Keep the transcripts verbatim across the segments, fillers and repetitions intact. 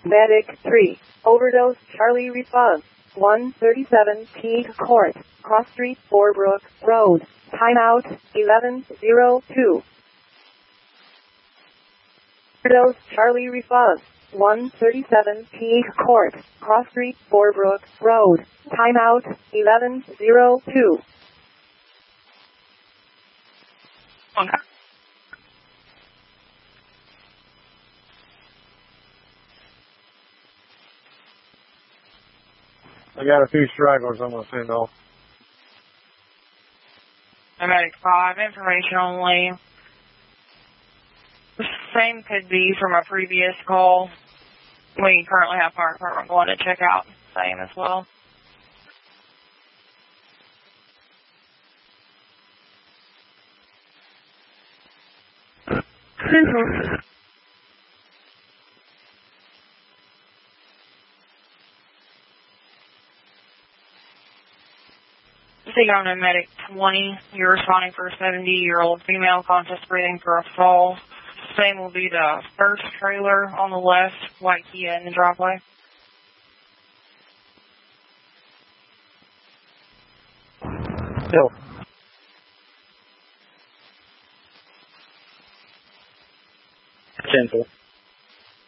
Medic three. Overdose Charlie response. one thirty-seven Teague Court. Cross Street, Borbrook Road. Timeout eleven oh two. Overdose Charlie response. one thirty-seven Teague Court. Cross Street, Borbrook Road. Timeout eleven oh two. Okay. I got a few stragglers I'm going to send off. Medic five, information only. Same could be from a previous call. We currently have fire department going to check out same as well. Taking on a medic twenty, you're responding for a seventy-year-old female conscious breathing for a fall. Same will be the first trailer on the left, white Kia in the driveway. Still. Gentle.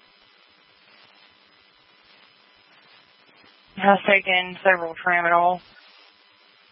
Has taken several tramadol.